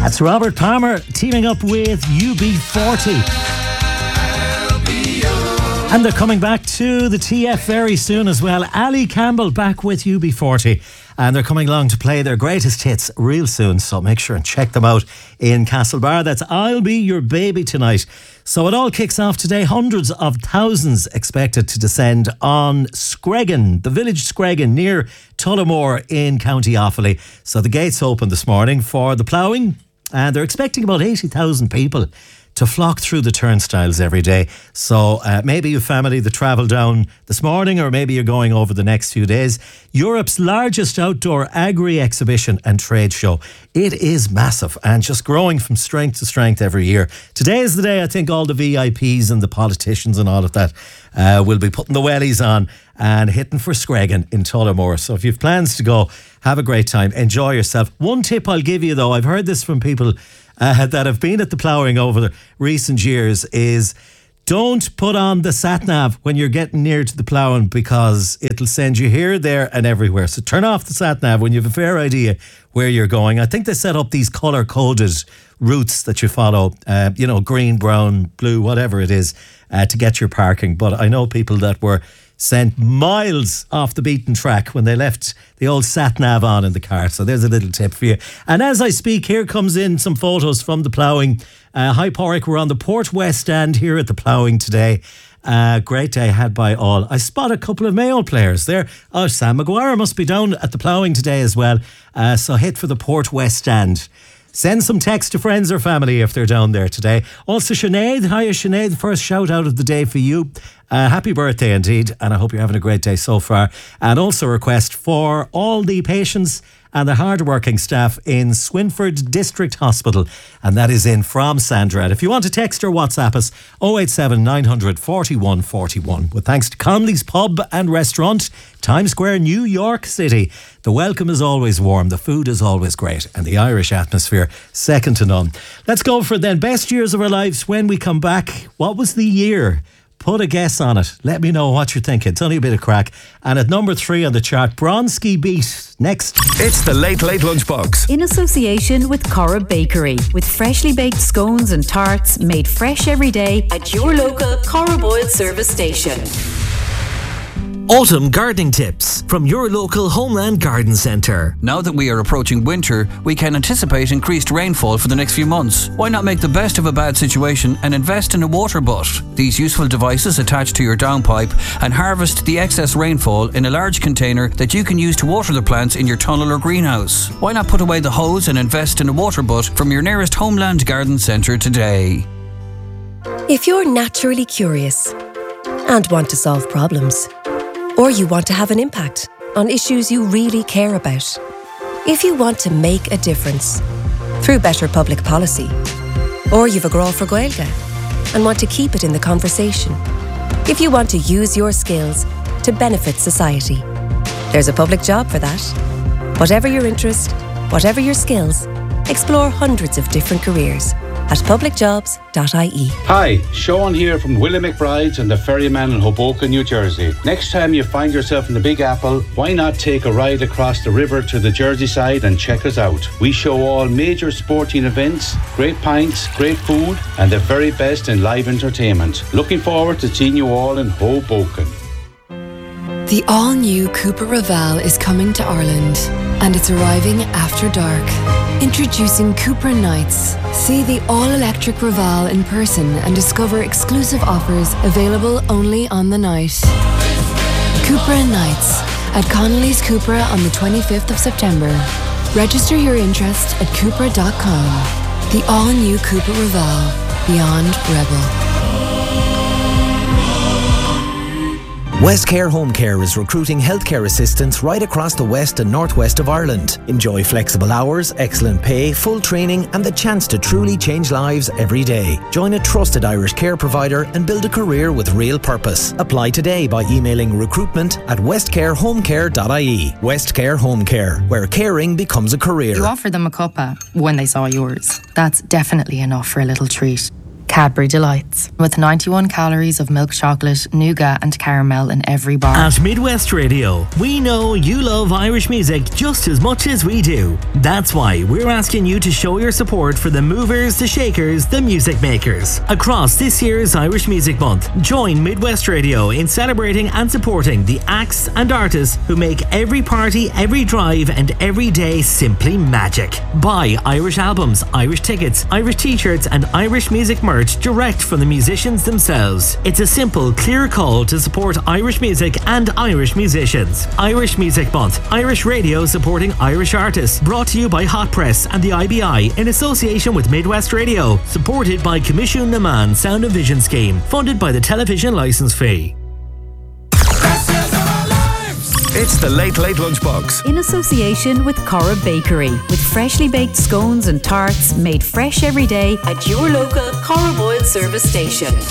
That's Robert Palmer teaming up with UB40. And they're coming back to the TF very soon as well. Ali Campbell back with UB40. And they're coming along to play their greatest hits real soon. So make sure and check them out in Castlebar. That's I'll Be Your Baby tonight. So it all kicks off today. Hundreds of thousands expected to descend on Screggan, the village Screggan near Tullamore in County Offaly. So the gates open this morning for the ploughing. And they're expecting about 80,000 people to flock through the turnstiles every day. So maybe your family that travel down this morning, or maybe you're going over the next few days. Europe's largest outdoor agri exhibition and trade show. It is massive and just growing from strength to strength every year. Today is the day I think all the VIPs and the politicians and all of that will be putting the wellies on and hitting for Screggan in Tullamore. So if you've plans to go, have a great time, enjoy yourself. One tip I'll give you though, I've heard this from people that have been at the ploughing over the recent years, is don't put on the sat-nav when you're getting near to the ploughing, because it'll send you here, there and everywhere. So turn off the sat-nav when you have a fair idea where you're going. I think they set up these colour-coded routes that you follow, green, brown, blue, whatever it is, to get your parking. But I know people that were sent miles off the beaten track when they left the old sat-nav on in the car. So there's a little tip for you. And as I speak, here comes in some photos from the ploughing. Hi Porrick, we're on the Port West stand here at the ploughing today. Great day had by all. I spot a couple of Mayo players there. Oh, Sam Maguire must be down at the ploughing today as well. So hit for the Port West stand. Send some text to friends or family if they're down there today. Also Sinead, hiya Sinead, first shout out of the day for you. Happy birthday indeed, and I hope you're having a great day so far. And also a request for all the patients and the hard-working staff in Swinford District Hospital, and that is in from Sandra. And if you want to text or WhatsApp us, 087 900 41 41. With thanks to Conley's Pub and Restaurant, Times Square, New York City. The welcome is always warm, the food is always great, and the Irish atmosphere second to none. Let's go for then best years of our lives when we come back. What was the year? Put a guess on it. Let me know what you're thinking. It's only a bit of crack. And at number 3 on the chart, Bronski Beat. Next. It's the Late Late Lunchbox. In association with Cora Bakery. With freshly baked scones and tarts made fresh every day at your local Cora Boyle service station. Autumn gardening tips from your local Homeland Garden Centre. Now that we are approaching winter, we can anticipate increased rainfall for the next few months. Why not make the best of a bad situation and invest in a water butt? These useful devices attach to your downpipe and harvest the excess rainfall in a large container that you can use to water the plants in your tunnel or greenhouse. Why not put away the hose and invest in a water butt from your nearest Homeland Garden Centre today? If you're naturally curious and want to solve problems, or you want to have an impact on issues you really care about, if you want to make a difference through better public policy, or you've a grow for Gaeilge and want to keep it in the conversation, if you want to use your skills to benefit society, there's a public job for that. Whatever your interest, whatever your skills, explore hundreds of different careers at publicjobs.ie. Hi, Sean here from Willie McBride's and the Ferryman in Hoboken, New Jersey. Next time you find yourself in the Big Apple, why not take a ride across the river to the Jersey side and check us out? We show all major sporting events, great pints, great food, and the very best in live entertainment. Looking forward to seeing you all in Hoboken. The all-new Cupra Raval is coming to Ireland, and it's arriving after dark. Introducing Cupra Nights. See the all-electric Raval in person and discover exclusive offers available only on the night. Cupra Nights at Connolly's Cupra on the 25th of September. Register your interest at Cupra.com. The all-new Cupra Raval. Beyond Rebel. Westcare Home Care is recruiting healthcare assistants right across the west and northwest of Ireland. Enjoy flexible hours, excellent pay, full training and the chance to truly change lives every day. Join a trusted Irish care provider and build a career with real purpose. Apply today by emailing recruitment@westcarehomecare.ie. Westcare Home Care, where caring becomes a career. You offered them a cuppa when they saw yours. That's definitely enough for a little treat. Cadbury Delights, with 91 calories of milk chocolate, nougat and caramel in every bar. At Midwest Radio, we know you love Irish music just as much as we do. That's why we're asking you to show your support for the movers, the shakers, the music makers. Across this year's Irish Music Month, join Midwest Radio in celebrating and supporting the acts and artists who make every party, every drive and every day simply magic. Buy Irish albums, Irish tickets, Irish t-shirts and Irish music merch direct from the musicians themselves. It's a simple, clear call to support Irish music and Irish musicians. Irish Music Month, Irish Radio supporting Irish artists. Brought to you by Hot Press and the IBI in association with Midwest Radio. Supported by Commission Naman Sound and Vision Scheme. Funded by the television licence fee. It's the Late Late Lunchbox. In association with Cora Bakery, with freshly baked scones and tarts made fresh every day at your local Cora Boyle service station.